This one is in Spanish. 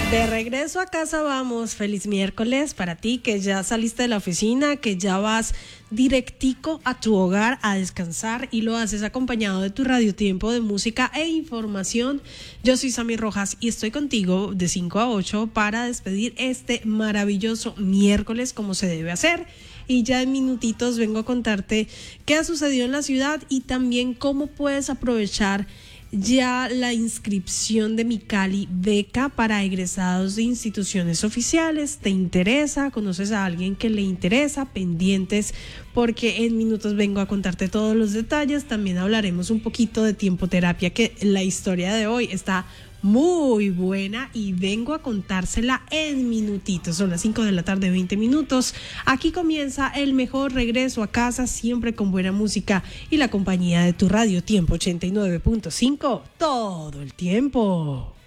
De regreso a casa vamos, feliz miércoles para ti que ya saliste de la oficina, que ya vas directico a tu hogar a descansar y lo haces acompañado de tu radiotiempo de música e información. Yo soy Sammy Rojas y estoy contigo de 5 a 8 para despedir este maravilloso miércoles como se debe hacer. Y ya en minutitos vengo a contarte qué ha sucedido en la ciudad y también cómo puedes aprovechar ya la inscripción de Micali beca para egresados de instituciones oficiales. ¿Te interesa? ¿Conoces a alguien que le interesa? Pendientes, porque en minutos vengo a contarte todos los detalles. También hablaremos un poquito de tiempo terapia, que la historia de hoy está muy buena y vengo a contársela en minutitos. Son las 5 de la tarde, 20 minutos. Aquí comienza el mejor regreso a casa, siempre con buena música y la compañía de tu radio Tiempo 89.5 todo el tiempo.